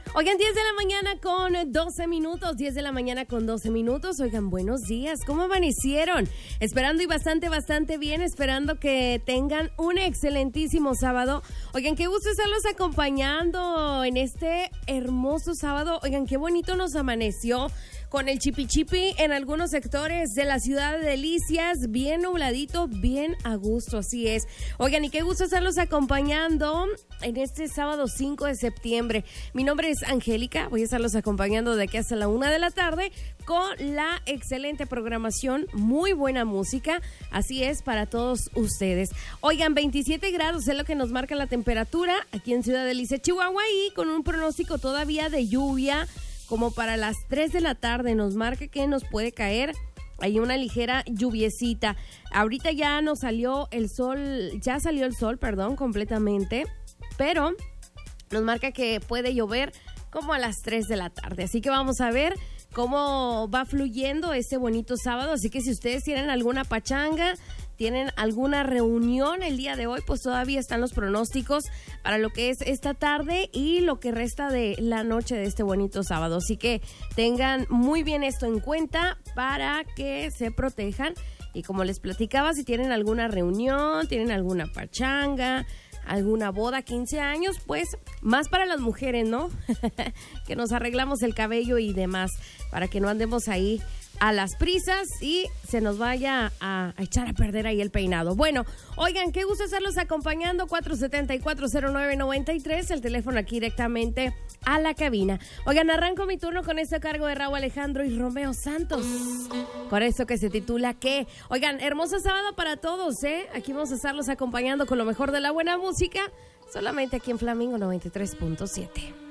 Oigan, 10 de la mañana con 12 minutos, 10 de la mañana con 12 minutos. Oigan, buenos días, ¿cómo amanecieron? Esperando y bastante bien, esperando que tengan un excelentísimo sábado. Oigan, qué gusto estarlos acompañando en este hermoso sábado. Oigan, qué bonito nos amaneció con el chipi en algunos sectores de la ciudad de Delicias, bien nubladito, bien a gusto, así es. Oigan, y qué gusto estarlos acompañando en este sábado 5 de septiembre. Mi nombre es Angélica, voy a estarlos acompañando de aquí hasta la 1 de la tarde con la excelente programación, muy buena música, así es para todos ustedes. Oigan, 27 grados es lo que nos marca la temperatura aquí en Ciudad de Delicias, Chihuahua, y con un pronóstico todavía de lluvia, como para las 3 de la tarde nos marca que nos puede caer hay una ligera lluviecita. Ahorita ya nos salió el sol, completamente, pero nos marca que puede llover como a las 3 de la tarde. Así que vamos a ver cómo va fluyendo este bonito sábado. Así que si ustedes tienen alguna pachanga, tienen alguna reunión el día de hoy, pues todavía están los pronósticos para lo que es esta tarde y lo que resta de la noche de este bonito sábado. Así que tengan muy bien esto en cuenta para que se protejan. Y como les platicaba, si tienen alguna reunión, tienen alguna pachanga, alguna boda, 15 años, pues más para las mujeres, ¿no? Que nos arreglamos el cabello y demás, para que no andemos ahí a las prisas y se nos vaya a echar a perder ahí el peinado. Bueno, oigan, qué gusto estarlos acompañando. 474-0993, el teléfono aquí directamente a la cabina. Oigan, arranco mi turno con este cargo de Raúl Alejandro y Romeo Santos, con esto que se titula ¿Qué? Oigan, hermoso sábado para todos, ¿eh? Aquí vamos a estarlos acompañando con lo mejor de la buena música, solamente aquí en Flamingo 93.7.